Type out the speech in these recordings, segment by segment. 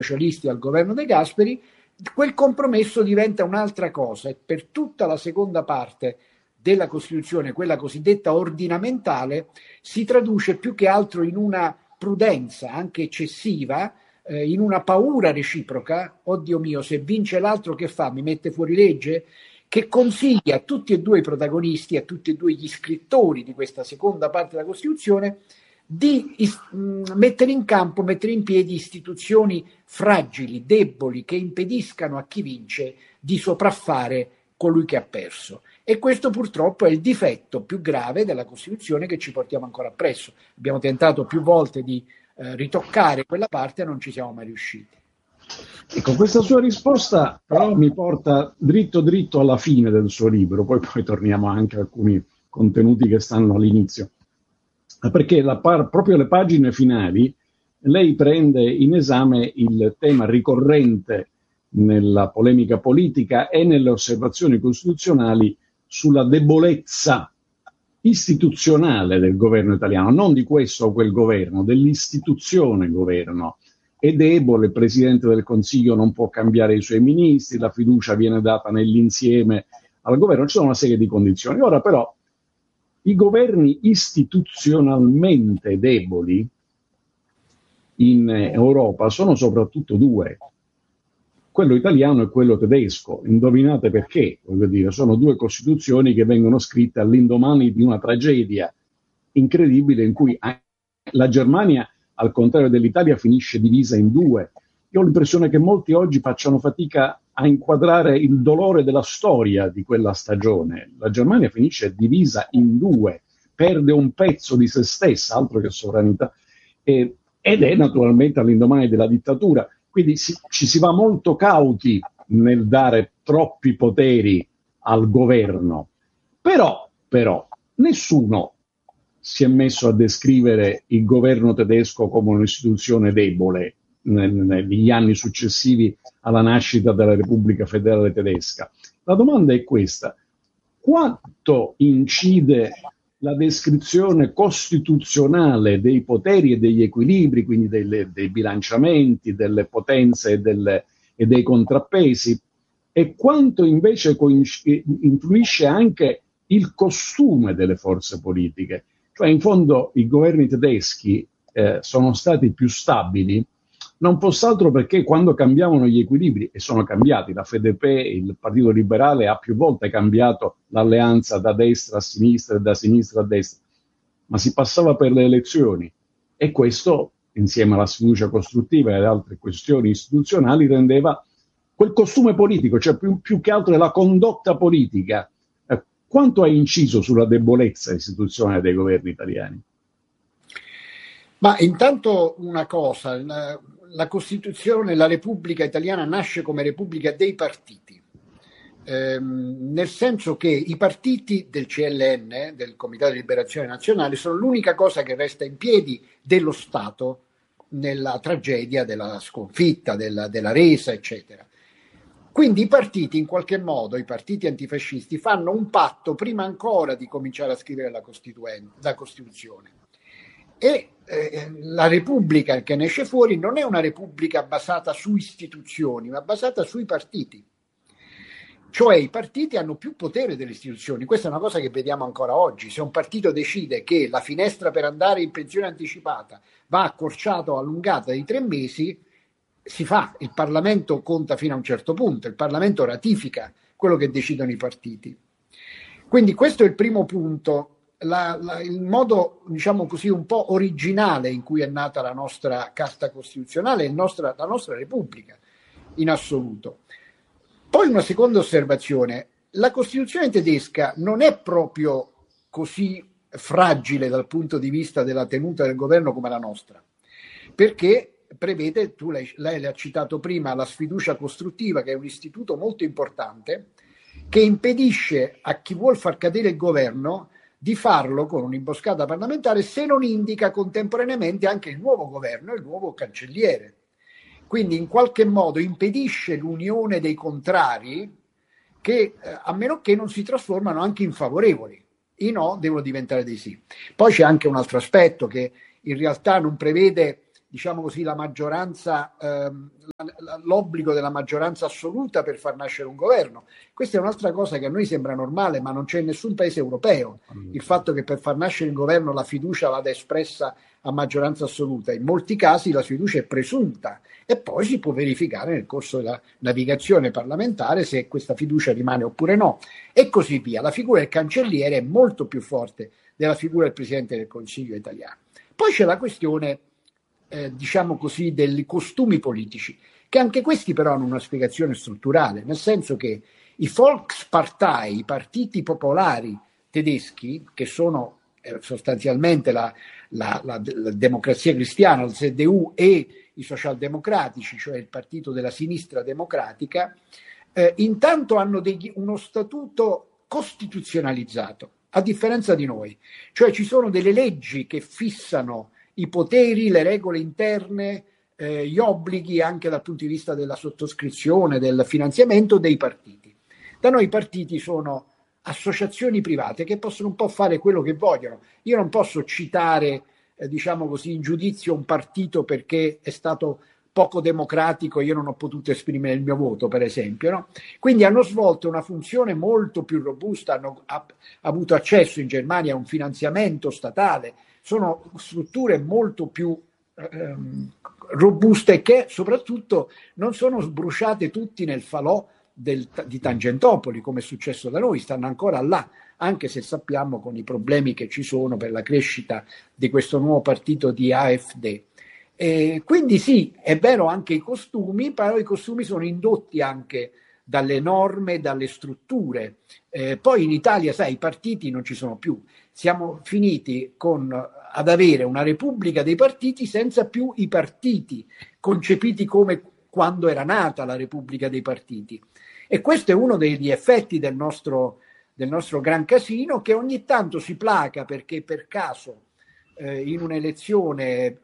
socialisti al governo De Gasperi, quel compromesso diventa un'altra cosa e per tutta la seconda parte della Costituzione, quella cosiddetta ordinamentale, si traduce più che altro in una prudenza anche eccessiva, in una paura reciproca. Oddio mio, se vince l'altro che fa? Mi mette fuori legge? Che consiglia a tutti e due i protagonisti, a tutti e due gli scrittori di questa seconda parte della Costituzione, di mettere in campo, mettere in piedi istituzioni fragili, deboli, che impediscano a chi vince di sopraffare colui che ha perso. E questo purtroppo è il difetto più grave della Costituzione che ci portiamo ancora appresso. Abbiamo tentato più volte di ritoccare quella parte e non ci siamo mai riusciti. Ecco, questa sua risposta però mi porta dritto dritto alla fine del suo libro, poi torniamo anche a alcuni contenuti che stanno all'inizio, perché proprio le pagine finali lei prende in esame il tema ricorrente nella polemica politica e nelle osservazioni costituzionali sulla debolezza istituzionale del governo italiano, non di questo o quel governo, dell'istituzione governo. È debole, il Presidente del Consiglio non può cambiare i suoi ministri, la fiducia viene data nell'insieme al governo, ci sono una serie di condizioni. Ora però i governi istituzionalmente deboli in Europa sono soprattutto due, quello italiano e quello tedesco. Indovinate perché? Voglio dire, sono due Costituzioni che vengono scritte all'indomani di una tragedia incredibile in cui la Germania, al contrario dell'Italia, finisce divisa in due. Io ho l'impressione che molti oggi facciano fatica a inquadrare il dolore della storia di quella stagione. La Germania finisce divisa in due, perde un pezzo di se stessa, altro che sovranità, ed è naturalmente all'indomani della dittatura. Quindi ci si va molto cauti nel dare troppi poteri al governo. Però nessuno si è messo a descrivere il governo tedesco come un'istituzione debole negli anni successivi alla nascita della Repubblica Federale Tedesca. La domanda è questa: quanto incide la descrizione costituzionale dei poteri e degli equilibri, quindi dei bilanciamenti, delle potenze e dei contrappesi, e quanto invece influisce anche il costume delle forze politiche? Cioè, in fondo, i governi tedeschi sono stati più stabili, non fosse altro perché quando cambiavano gli equilibri, e sono cambiati, la FDP, il Partito Liberale, ha più volte cambiato l'alleanza da destra a sinistra e da sinistra a destra, ma si passava per le elezioni, e questo, insieme alla sfiducia costruttiva e ad altre questioni istituzionali, rendeva quel costume politico, cioè più che altro la condotta politica. Quanto ha inciso sulla debolezza istituzionale dei governi italiani? Ma intanto una cosa, la Costituzione, la Repubblica italiana nasce come Repubblica dei partiti, nel senso che i partiti del CLN, del Comitato di Liberazione Nazionale, sono l'unica cosa che resta in piedi dello Stato nella tragedia della sconfitta, della resa, eccetera. Quindi i partiti, in qualche modo, i partiti antifascisti, fanno un patto prima ancora di cominciare a scrivere la Costituzione. E la Repubblica che ne esce fuori non è una Repubblica basata su istituzioni, ma basata sui partiti. Cioè i partiti hanno più potere delle istituzioni. Questa è una cosa che vediamo ancora oggi. Se un partito decide che la finestra per andare in pensione anticipata va accorciata o allungata di 3 mesi, si fa. Il Parlamento conta fino a un certo punto, il Parlamento ratifica quello che decidono i partiti. Quindi questo è il primo punto, il modo, diciamo così, un po' originale in cui è nata la nostra Carta Costituzionale, la nostra Repubblica in assoluto. Poi una seconda osservazione: la Costituzione tedesca non è proprio così fragile dal punto di vista della tenuta del governo come la nostra, perché prevede, lei l'ha citato prima, la sfiducia costruttiva, che è un istituto molto importante, che impedisce a chi vuol far cadere il governo di farlo con un'imboscata parlamentare se non indica contemporaneamente anche il nuovo governo e il nuovo cancelliere. Quindi in qualche modo impedisce l'unione dei contrari, che a meno che non si trasformano anche in favorevoli. I no devono diventare dei sì. Poi c'è anche un altro aspetto che in realtà non prevede diciamo così, la maggioranza, l'obbligo della maggioranza assoluta per far nascere un governo. Questa è un'altra cosa che a noi sembra normale, ma non c'è in nessun paese europeo. Il fatto che per far nascere il governo la fiducia vada espressa a maggioranza assoluta. In molti casi la fiducia è presunta e poi si può verificare nel corso della navigazione parlamentare se questa fiducia rimane oppure no, e così via. La figura del cancelliere è molto più forte della figura del Presidente del Consiglio italiano. Poi c'è la questione, diciamo così, dei costumi politici, che anche questi però hanno una spiegazione strutturale, nel senso che i Volkspartei, i partiti popolari tedeschi, che sono sostanzialmente la democrazia cristiana, il CDU, e i socialdemocratici, cioè il partito della sinistra democratica, intanto hanno uno statuto costituzionalizzato, a differenza di noi. Cioè ci sono delle leggi che fissano i poteri, le regole interne, gli obblighi anche dal punto di vista della sottoscrizione, del finanziamento dei partiti. Da noi i partiti sono associazioni private che possono un po' fare quello che vogliono. Io non posso citare, diciamo così, in giudizio un partito perché è stato poco democratico, io non ho potuto esprimere il mio voto, per esempio, no? Quindi hanno svolto una funzione molto più robusta, hanno avuto accesso in Germania a un finanziamento statale, sono strutture molto più robuste, che soprattutto non sono sbruciate tutti nel falò di Tangentopoli, come è successo da noi, stanno ancora là, anche se sappiamo con i problemi che ci sono per la crescita di questo nuovo partito di AfD. Quindi sì, è vero anche i costumi, però i costumi sono indotti anche dalle norme, dalle strutture. Poi in Italia, sai, i partiti non ci sono più, siamo finiti ad avere una repubblica dei partiti senza più i partiti concepiti come quando era nata la repubblica dei partiti. E questo è uno degli effetti del nostro gran casino, che ogni tanto si placa perché per caso in un'elezione,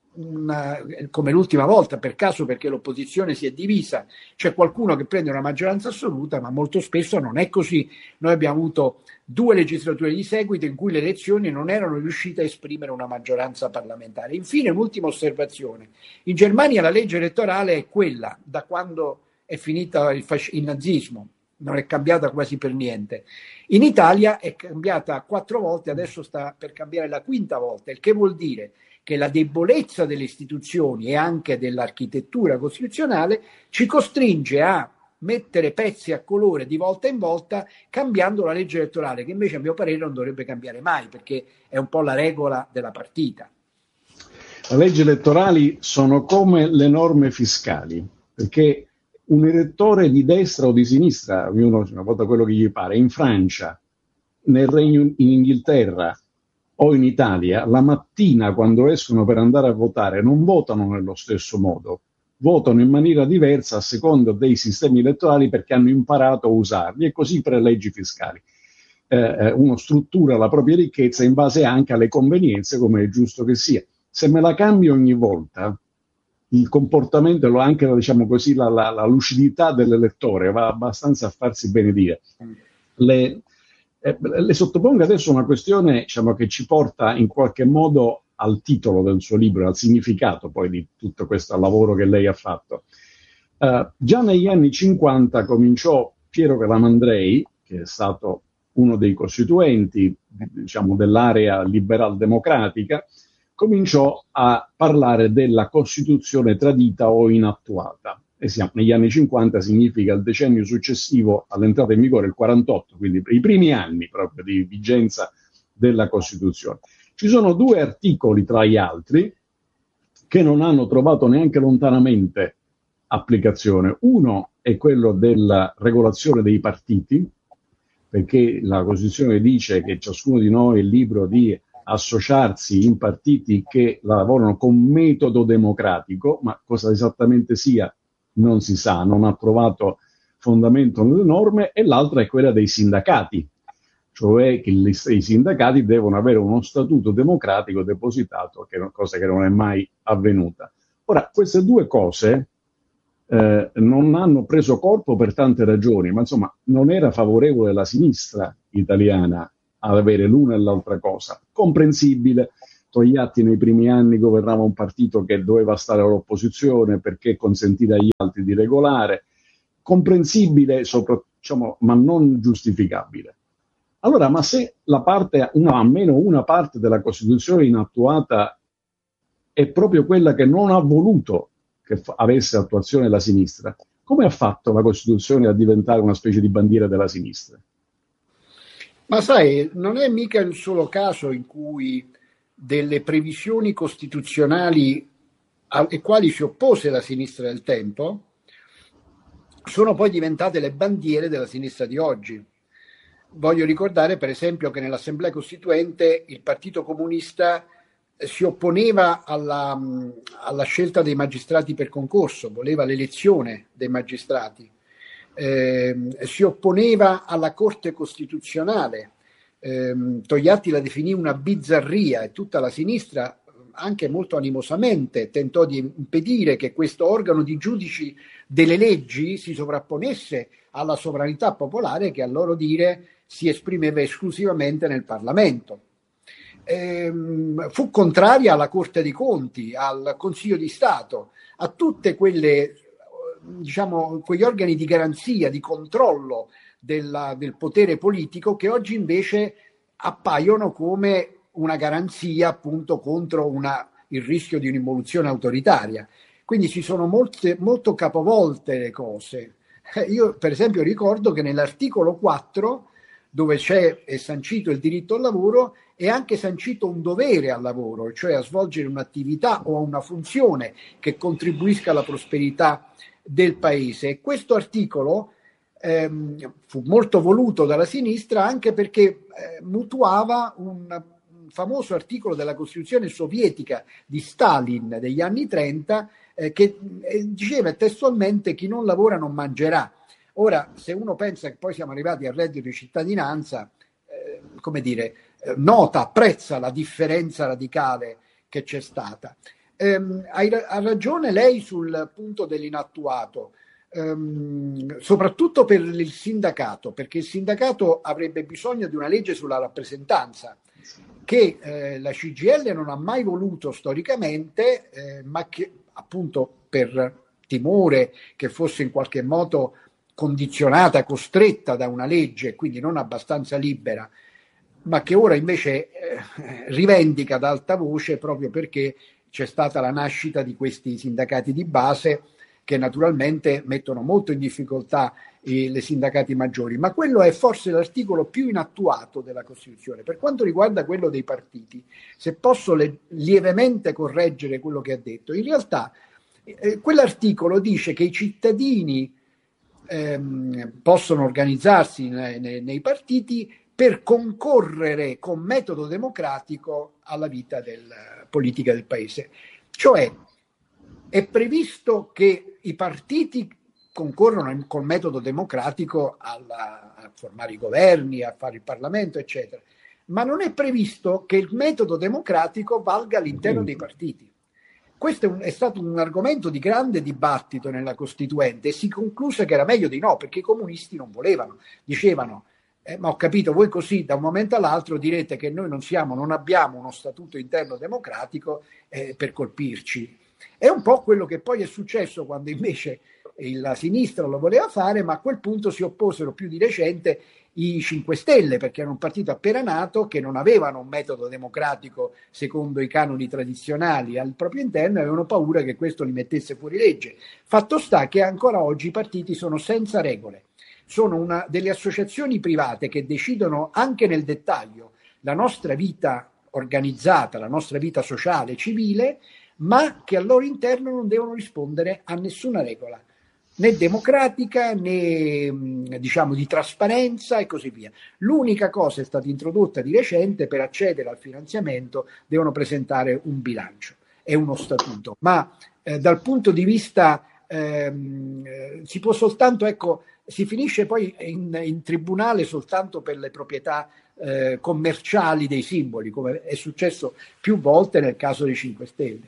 come l'ultima volta, per caso perché l'opposizione si è divisa, c'è qualcuno che prende una maggioranza assoluta, ma molto spesso non è così. Noi abbiamo avuto 2 legislature di seguito in cui le elezioni non erano riuscite a esprimere una maggioranza parlamentare. Infine, un'ultima osservazione. In Germania la legge elettorale è quella da quando è finita il nazismo, non è cambiata quasi per niente. In Italia è cambiata 4 volte, adesso sta per cambiare la 5ª volta, il che vuol dire che la debolezza delle istituzioni e anche dell'architettura costituzionale ci costringe a mettere pezzi a colore di volta in volta, cambiando la legge elettorale, che invece a mio parere non dovrebbe cambiare mai, perché è un po' la regola della partita. Le leggi elettorali sono come le norme fiscali, perché un elettore di destra o di sinistra, ognuno vota quello che gli pare, in Francia, in Inghilterra o in Italia, la mattina quando escono per andare a votare non votano nello stesso modo, votano in maniera diversa a seconda dei sistemi elettorali perché hanno imparato a usarli, e così per le leggi fiscali. Uno struttura la propria ricchezza in base anche alle convenienze, come è giusto che sia. Se me la cambio ogni volta, il comportamento, anche diciamo così, la lucidità dell'elettore va abbastanza a farsi benedire. Le sottopongo adesso una questione, diciamo, che ci porta in qualche modo al titolo del suo libro, al significato poi di tutto questo lavoro che lei ha fatto. Già negli anni 50 cominciò Piero Calamandrei, che è stato uno dei costituenti, diciamo, dell'area liberal-democratica, cominciò a parlare della Costituzione tradita o inattuata. E siamo negli anni 50, significa il decennio successivo all'entrata in vigore, il 48, quindi i primi anni proprio di vigenza della Costituzione. Ci sono 2 articoli tra gli altri che non hanno trovato neanche lontanamente applicazione. Uno è quello della regolazione dei partiti, perché la Costituzione dice che ciascuno di noi è libero di associarsi in partiti che lavorano con metodo democratico, ma cosa esattamente sia non si sa, non ha trovato fondamento nelle norme. E l'altra è quella dei sindacati, cioè che i sindacati devono avere uno statuto democratico depositato, che è una cosa che non è mai avvenuta. Ora, queste 2 cose non hanno preso corpo per tante ragioni, ma insomma non era favorevole la sinistra italiana ad avere l'una e l'altra cosa. Comprensibile, Togliatti nei primi anni governava un partito che doveva stare all'opposizione perché consentire agli altri di regolare, comprensibile, diciamo, ma non giustificabile. Allora, ma se almeno una parte della Costituzione inattuata è proprio quella che non ha voluto che avesse attuazione la sinistra, come ha fatto la Costituzione a diventare una specie di bandiera della sinistra? Ma sai, non è mica il solo caso in cui delle previsioni costituzionali alle quali si oppose la sinistra del tempo sono poi diventate le bandiere della sinistra di oggi. Voglio ricordare, per esempio, che nell'Assemblea Costituente il Partito Comunista si opponeva alla scelta dei magistrati per concorso, voleva l'elezione dei magistrati, si opponeva alla Corte Costituzionale, Togliatti la definì una bizzarria e tutta la sinistra, anche molto animosamente, tentò di impedire che questo organo di giudici delle leggi si sovrapponesse alla sovranità popolare che a loro dire si esprimeva esclusivamente nel Parlamento. Fu contraria alla Corte dei Conti, al Consiglio di Stato, a tutte quelle, diciamo, quegli organi di garanzia, di controllo del potere politico che oggi invece appaiono come una garanzia appunto contro il rischio di un'involuzione autoritaria. Quindi ci sono molto capovolte le cose. Io per esempio ricordo che nell'articolo 4, dove è sancito il diritto al lavoro, è anche sancito un dovere al lavoro, cioè a svolgere un'attività o una funzione che contribuisca alla prosperità del paese. E questo articolo fu molto voluto dalla sinistra anche perché mutuava un famoso articolo della Costituzione sovietica di Stalin degli anni 30 che diceva testualmente: chi non lavora non mangerà. Ora, se uno pensa che poi siamo arrivati al reddito di cittadinanza, come dire, apprezza la differenza radicale che c'è stata. Ha ragione lei sul punto dell'inattuato, soprattutto per il sindacato, perché il sindacato avrebbe bisogno di una legge sulla rappresentanza che la CGIL non ha mai voluto storicamente, ma che appunto per timore che fosse in qualche modo condizionata, costretta da una legge, quindi non abbastanza libera, ma che ora invece rivendica ad alta voce proprio perché c'è stata la nascita di questi sindacati di base che naturalmente mettono molto in difficoltà le sindacati maggiori, ma quello è forse l'articolo più inattuato della Costituzione. Per quanto riguarda quello dei partiti, se posso lievemente correggere quello che ha detto, in realtà quell'articolo dice che i cittadini possono organizzarsi nei partiti per concorrere con metodo democratico alla vita politica del paese. Cioè è previsto che i partiti concorrono col metodo democratico a formare i governi, a fare il Parlamento, eccetera, ma non è previsto che il metodo democratico valga all'interno dei partiti. Questo è stato un argomento di grande dibattito nella Costituente e si concluse che era meglio di no, perché i comunisti non volevano, dicevano ma ho capito, voi così da un momento all'altro direte che noi non abbiamo uno statuto interno democratico per colpirci. È un po' quello che poi è successo quando invece la sinistra lo voleva fare, ma a quel punto si opposero più di recente i 5 Stelle, perché era un partito appena nato che non avevano un metodo democratico secondo i canoni tradizionali al proprio interno e avevano paura che questo li mettesse fuori legge. Fatto sta che ancora oggi i partiti sono senza regole, sono delle associazioni private che decidono anche nel dettaglio la nostra vita organizzata, la nostra vita sociale, civile, ma che al loro interno non devono rispondere a nessuna regola, né democratica né diciamo di trasparenza e così via. L'unica cosa è stata introdotta di recente: per accedere al finanziamento devono presentare un bilancio e uno statuto, ma dal punto di vista si può soltanto, si finisce poi in tribunale soltanto per le proprietà commerciali dei simboli, come è successo più volte nel caso dei 5 Stelle.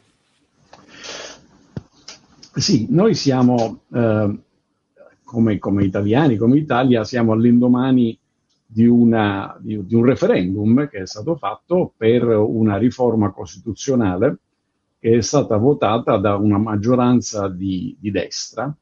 Sì, noi siamo, come italiani, come Italia, siamo all'indomani di un referendum che è stato fatto per una riforma costituzionale che è stata votata da una maggioranza di destra,